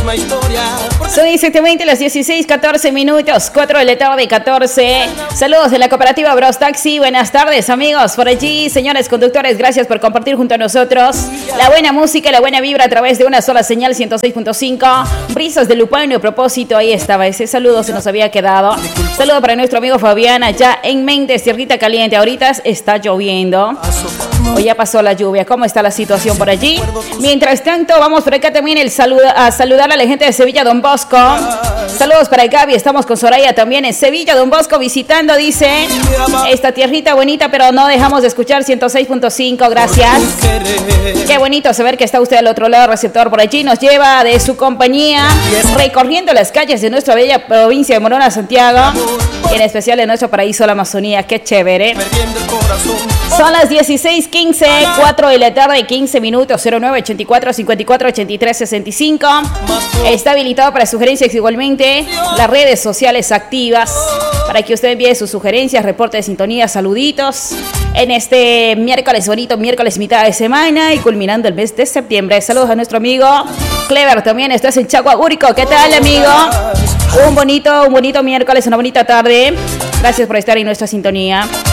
Son exactamente las 16:14 minutos, 4 de la tarde, 14. Saludos de la cooperativa Bros Taxi. Buenas tardes, amigos. Por allí, señores conductores, gracias por compartir junto a nosotros la buena música, la buena vibra a través de una sola señal 106.5. Brisas de Lupano. A propósito, ahí estaba. Ese saludo se nos había quedado. Saludo para nuestro amigo Fabián, allá en Méndez, Tierrita Caliente. Ahorita está lloviendo. O ya pasó la lluvia. ¿Cómo está la situación por allí? Mientras tanto, vamos por acá también a saludar a la gente de Sevilla, Don Bosco. Saludos para Gaby. Estamos con Soraya también en Sevilla, Don Bosco, visitando, dice, esta tierrita bonita, pero no dejamos de escuchar 106.5. Gracias. Qué bonito saber que está usted al otro lado, receptor por allí. Nos lleva de su compañía recorriendo las calles de nuestra bella provincia de Morona, Santiago, y en especial en nuestro paraíso, la Amazonía. Qué chévere. Son las 16:15, 4 de la tarde, 15 minutos, 0984-5483-65. Está habilitado para sugerencias igualmente las redes sociales activas para que usted envíe sus sugerencias, reporte de sintonía, saluditos en este miércoles bonito, miércoles mitad de semana y culminando el mes de septiembre. Saludos a nuestro amigo Clever, también estás en Chaguagurico. ¿Qué tal, amigo? Un bonito miércoles, una bonita tarde. Gracias por estar en nuestra sintonía.